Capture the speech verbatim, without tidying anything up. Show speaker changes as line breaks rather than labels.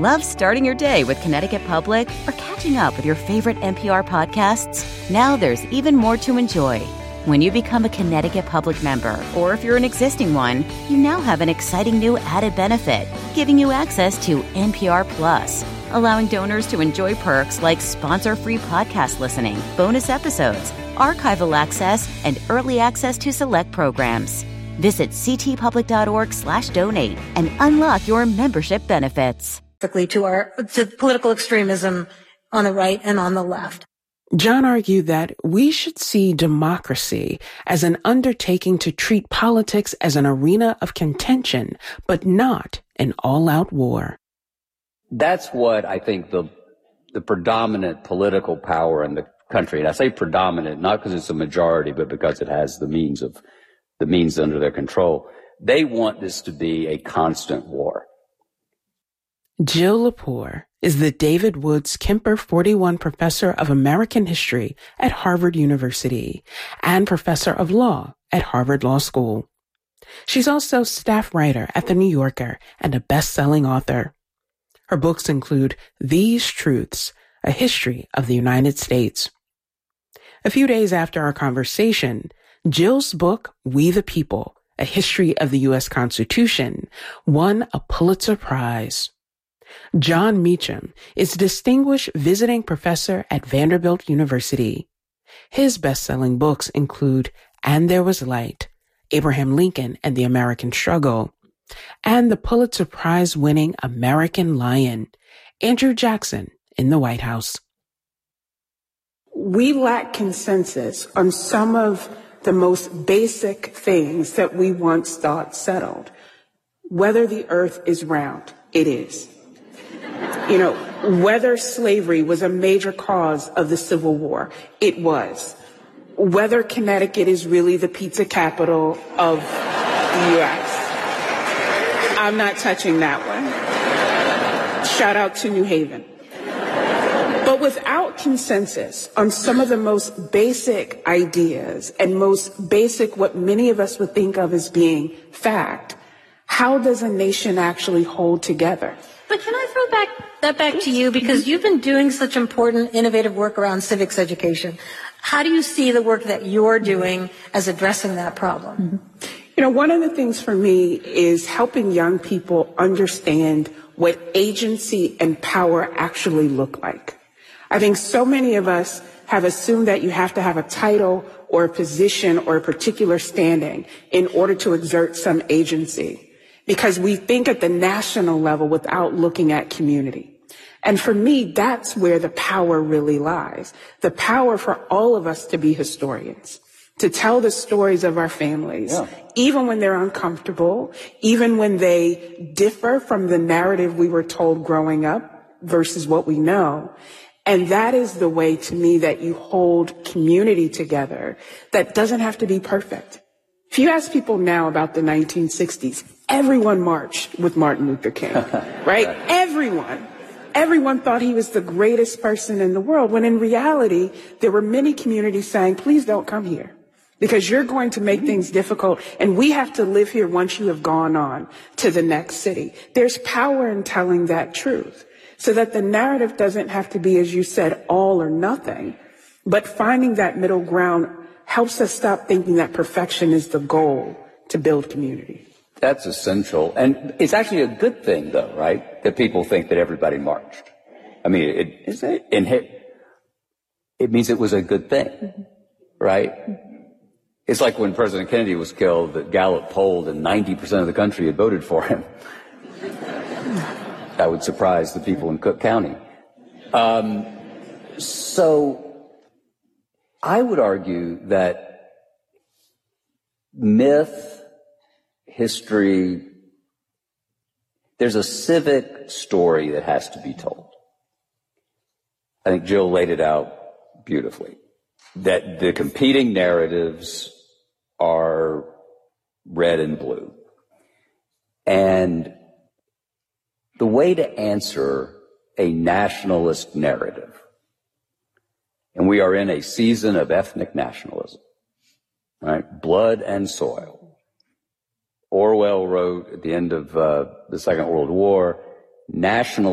Love starting your day with Connecticut Public or catching up with your favorite N P R podcasts? Now there's even more to enjoy. When you become a Connecticut Public member, or if you're an existing one, you now have an exciting new added benefit, giving you access to N P R Plus, allowing donors to enjoy perks like sponsor-free podcast listening, bonus episodes, archival access, and early access to select programs. Visit ctpublic.org slash donate and unlock your membership benefits.
To our to political extremism on the right and on the left.
John argued that we should see democracy as an undertaking to treat politics as an arena of contention, but not an all-out war.
That's what I think the the predominant political power in the country, and I say predominant not because it's a majority, but because it has the means of the means under their control. They want this to be a constant war.
Jill Lepore is the David Woods Kemper forty-one Professor of American History at Harvard University and Professor of Law at Harvard Law School. She's also staff writer at The New Yorker and a best-selling author. Her books include These Truths, A History of the United States. A few days after our conversation, Jill's book, We the People, A History of the U S Constitution, won a Pulitzer Prize. Jon Meacham is Distinguished Visiting Professor at Vanderbilt University. His best-selling books include And There Was Light, Abraham Lincoln and the American Struggle, and the Pulitzer Prize-winning American Lion, Andrew Jackson in the White House.
We lack consensus on some of the most basic things that we once thought settled. Whether the earth is round, it is. You know, whether slavery was a major cause of the Civil War, it was. Whether Connecticut is really the pizza capital of the U S I'm not touching that one. Shout out to New Haven. But without consensus on some of the most basic ideas and most basic what many of us would think of as being fact, how does a nation actually hold together?
But can I throw back that back to you, because you've been doing such important, innovative work around civics education. How do you see the work that you're doing as addressing that problem?
Mm-hmm. You know, one of the things for me is helping young people understand what agency and power actually look like. I think so many of us have assumed that you have to have a title or a position or a particular standing in order to exert some agency, because we think at the national level without looking at community. And for me, that's where the power really lies. The power for all of us to be historians, to tell the stories of our families, yeah. even when they're uncomfortable, even when they differ from the narrative we were told growing up versus what we know. And that is the way, to me, that you hold community together that doesn't have to be perfect. If you ask people now about the nineteen sixties, everyone marched with Martin Luther King, right? Everyone. Everyone thought he was the greatest person in the world, when in reality, there were many communities saying, please don't come here, because you're going to make things difficult, and we have to live here once you have gone on to the next city. There's power in telling that truth, so that the narrative doesn't have to be, as you said, all or nothing, but finding that middle ground helps us stop thinking that perfection is the goal to build community.
That's essential. And it's actually a good thing, though, right, that people think that everybody marched. I mean, it,
is it?
it, it means it was a good thing, mm-hmm. right? Mm-hmm. It's like when President Kennedy was killed, that Gallup polled and ninety percent of the country had voted for him. That would surprise the people in Cook County. Um, so I would argue that myth, history, there's a civic story that has to be told. I think Jill laid it out beautifully, that the competing narratives are red and blue. And the way to answer a nationalist narrative, and we are in a season of ethnic nationalism, right? Blood and soil. Orwell wrote at the end of uh, the Second World War, national